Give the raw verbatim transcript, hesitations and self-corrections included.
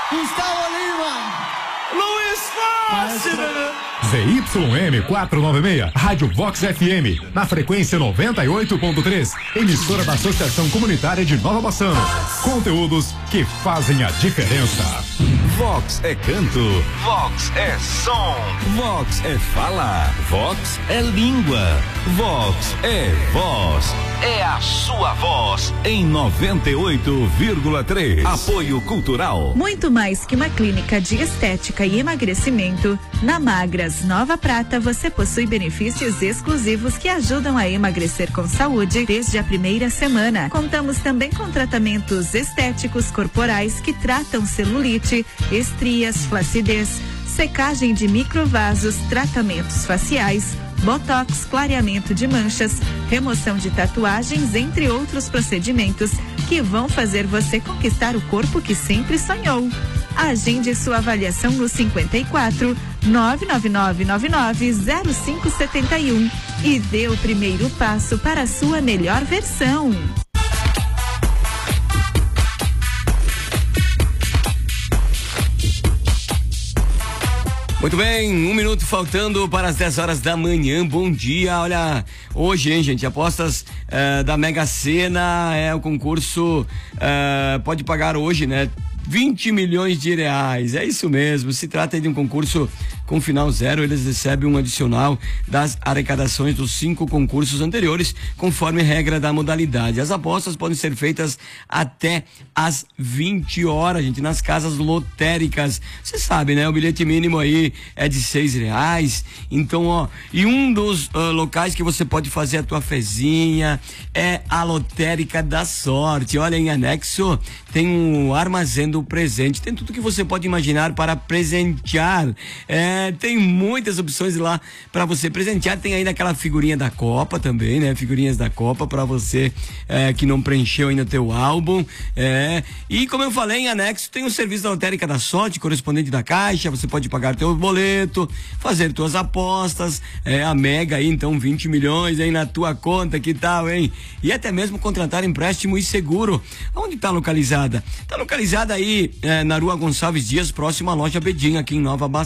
Gustavo Lima, Luiz Fácil. Z Y M quatrocentos e noventa e seis, Rádio Vox F M, na frequência noventa e oito ponto três, emissora da Associação Comunitária de Nova Bassano. Conteúdos que fazem a diferença. Vox é canto, Vox é som, Vox é fala, Vox é língua, Vox é voz, é a sua voz em noventa e oito vírgula três. Apoio Cultural. Muito mais que uma clínica de estética e emagrecimento, na Magras Nova Prata você possui benefícios exclusivos que ajudam a emagrecer com saúde desde a primeira semana. Contamos também com tratamentos estéticos corporais que tratam celulite, estrias, flacidez, secagem de microvasos, tratamentos faciais, botox, clareamento de manchas, remoção de tatuagens, entre outros procedimentos que vão fazer você conquistar o corpo que sempre sonhou. Agende sua avaliação no cinquenta e quatro, nove nove nove nove nove zero cinco sete um e dê o primeiro passo para a sua melhor versão. Muito bem, um minuto faltando para as dez horas da manhã. Bom dia. Olha, hoje, hein, gente, apostas uh, da Mega Sena é o concurso, uh, pode pagar hoje, né? vinte milhões de reais, é isso mesmo. Se trata de um concurso com final zero, eles recebem um adicional das arrecadações dos cinco concursos anteriores, conforme regra da modalidade. As apostas podem ser feitas até às vinte horas, gente, nas casas lotéricas. Você sabe, né? O bilhete mínimo aí é de seis reais. Então, ó, e um dos uh, locais que você pode fazer a tua fezinha é a Lotérica da Sorte. Olha, em anexo tem um armazém do presente, tem tudo que você pode imaginar para presentear. É, tem muitas opções lá para você presentear. Tem ainda aquela figurinha da Copa também, né? Figurinhas da Copa para você é, que não preencheu ainda o teu álbum. É, e como eu falei, em anexo tem o serviço da Lotérica da Sorte, correspondente da Caixa. Você pode pagar teu boleto, fazer tuas apostas. É, a Mega aí, então, vinte milhões aí na tua conta, que tal, hein? E até mesmo contratar empréstimo e seguro. Onde tá localizada? Tá localizada aí é, na Rua Gonçalves Dias, próximo à loja Bedinho, aqui em Nova Bassano.